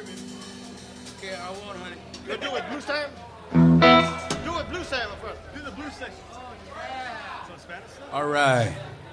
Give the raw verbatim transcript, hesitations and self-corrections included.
Yeah, I won't, honey. You'll do it blue salmon? Do it blue salmon first. Do the blue section. All right.